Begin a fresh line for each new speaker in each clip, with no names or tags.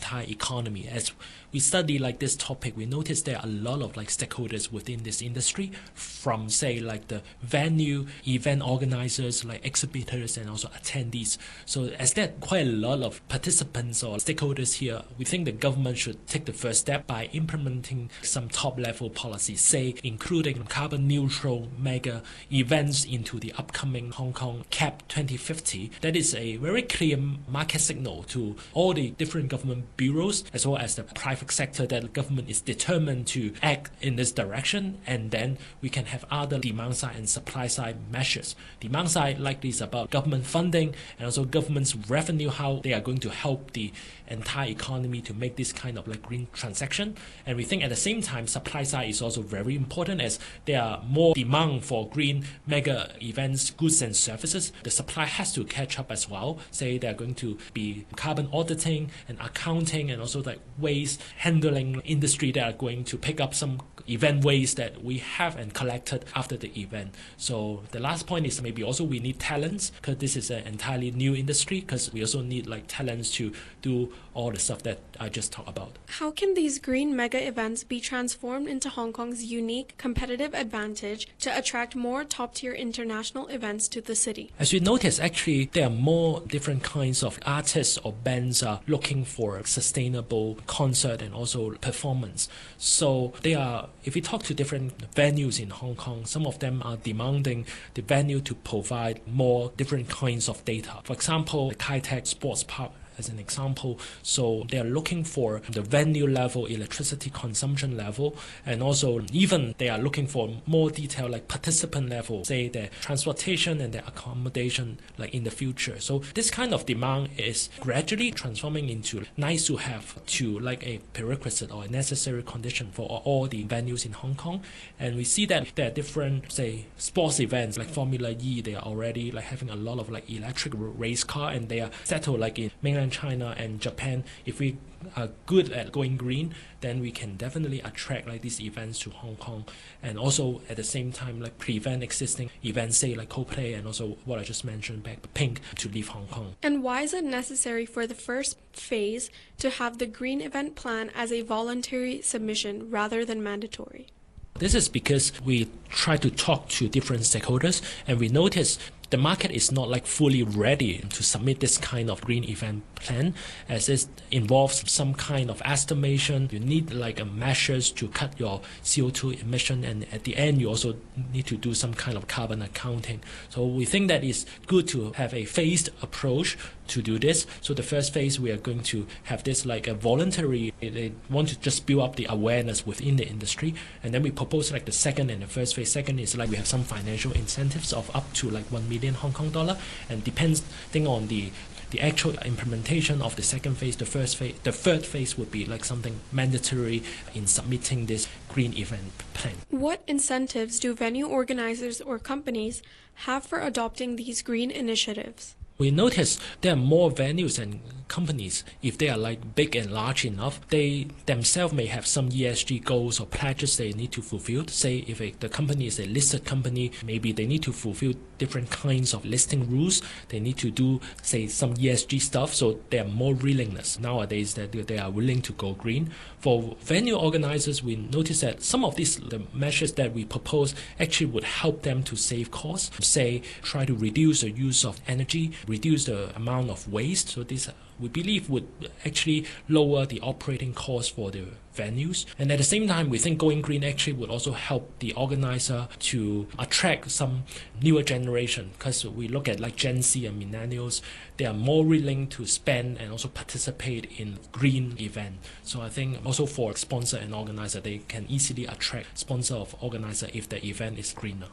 entire economy. As we study like this topic, we notice there are a lot of like stakeholders within this industry, from say like the venue, event organizers, like exhibitors, and also attendees. So as there are quite a lot of participants or stakeholders here, we think the government should take the first step by implementing some top-level policies, say including carbon neutral mega events into the upcoming Hong Kong CAP 2050. That is a very clear market signal to all the different government bureaus as well as the private sector that the government is determined to act in this direction, and then we can have other demand side and supply side measures. Demand side likely is about government funding and also government's revenue, how they are going to help the entire economy to make this kind of like green transaction. And we think at the same time supply side is also very important, as there are more demand for green mega events, goods and services. The supply has to catch up as well. Say they're going to be carbon auditing and accounting and also like waste handling industry that are going to pick up some event waste that we have and collected after the event. So the last point is maybe also we need talents, because this is an entirely new industry, because we also need like talents to do all the stuff that I just talked about.
How can these green mega events be transformed into Hong Kong's unique competitive advantage to attract more top-tier international events to the city?
As we notice, actually, there are more different kinds of artists or bands are looking for sustainable concert and also performance. So they are, if we talk to different venues in Hong Kong, some of them are demanding the venue to provide more different kinds of data. For example, the Kai Tak Sports Park as an example. So they are looking for the venue level, electricity consumption level, and also even they are looking for more detail like participant level, say their transportation and their accommodation like in the future. So this kind of demand is gradually transforming into nice to have to like a prerequisite or a necessary condition for all the venues in Hong Kong. And we see that there are different, say, sports events like Formula E, they are already like having a lot of like electric race car, and they are settled like in mainland China and Japan. If we are good at going green, then we can definitely attract like these events to Hong Kong, and also at the same time like prevent existing events, say like Coldplay and also what I just mentioned, Blackpink, to leave Hong Kong.
And why is it necessary for the first phase to have the green event plan as a voluntary submission rather than mandatory?
This is because we try to talk to different stakeholders, and we notice the market is not like fully ready to submit this kind of green event plan, as it involves some kind of estimation. You need like measures to cut your CO2 emission, and at the end you also need to do some kind of carbon accounting. So we think that it's good to have a phased approach to do this. So the first phase, we are going to have this like a voluntary, they want to just build up the awareness within the industry, and then we propose like the second and the first phase. Second is like we have some financial incentives of up to like 1 million Hong Kong dollar, and depending on the actual implementation of the second phase, the third phase would be like something mandatory in submitting this green event plan.
What incentives do venue organizers or companies have for adopting these green initiatives?
We notice there are more venues and companies, if they are like big and large enough, they themselves may have some ESG goals or pledges they need to fulfill. Say if the company is a listed company, maybe they need to fulfill different kinds of listing rules. They need to do, say, some ESG stuff, so there are more willingness nowadays that they are willing to go green. For venue organizers, we notice that some of the measures that we propose actually would help them to save costs. Say, try to reduce the use of energy, reduce the amount of waste. So this, we believe, would actually lower the operating costs for the venues. And at the same time, we think going green actually would also help the organizer to attract some newer generation, because we look at like Gen Z and millennials, they are more willing to spend and also participate in green event. So I think also for sponsor and organizer, they can easily attract sponsor of organizer if the event is greener.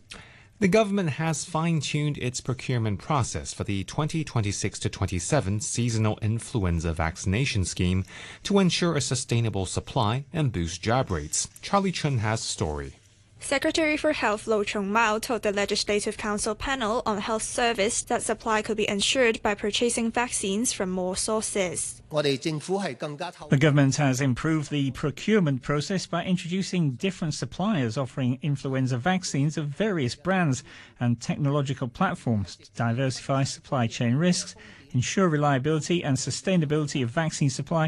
The government has fine-tuned its procurement process for the 2026-27 seasonal influenza vaccination scheme to ensure a sustainable supply and boost job rates. Charlie Chun has the story.
Secretary for Health Lo Chung Mao told the Legislative Council panel on health service that supply could be ensured by purchasing vaccines from more sources.
The government has improved the procurement process by introducing different suppliers offering influenza vaccines of various brands and technological platforms to diversify supply chain risks, ensure reliability and sustainability of vaccine supply,